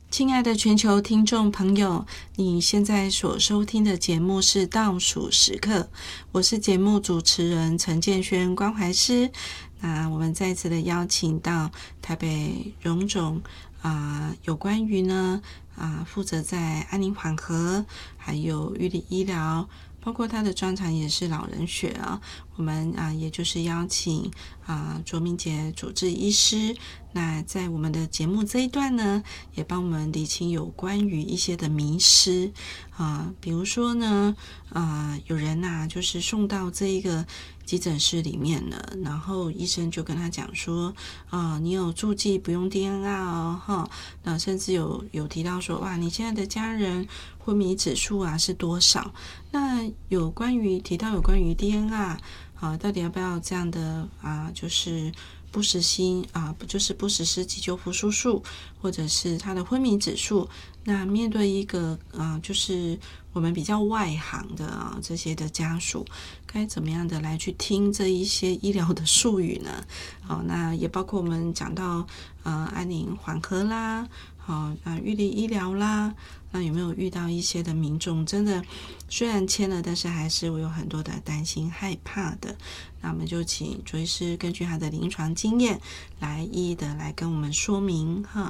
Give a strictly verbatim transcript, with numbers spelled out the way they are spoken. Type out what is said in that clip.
亲爱的全球听众朋友，你现在所收听的节目是倒数时刻，我是节目主持人陈建轩关怀师。那我们再次的邀请到台北荣总啊、呃，有关于呢啊、呃，负责在安宁缓和还有玉里医疗，包括他的专长也是老人学啊。我们啊、呃，也就是邀请啊、呃、卓明杰主治医师。那在我们的节目这一段呢，也帮我们理清有关于一些的迷思啊、呃，比如说呢，啊、呃，有人呐、啊，就是送到这一个急诊室里面了，然后医生就跟他讲说，啊、呃，你有注记不用 D N R 哦，哈，那甚至有有提到说，哇，你现在的家人昏迷指数啊是多少？那有关于提到有关于 D N R， 啊，到底要不要这样的啊，就是不实行啊，不就是不实施急救复苏术，或者是他的昏迷指数？那面对一个啊，就是我们比较外行的啊这些的家属，该怎么样的来去听这一些医疗的术语呢？好、啊，那也包括我们讲到呃安宁缓和啦，好啊预立医疗啦。那有没有遇到一些的民众真的虽然签了，但是还是会有很多的担心害怕的？那我们就请卓医师根据他的临床经验来一一的来跟我们说明哈。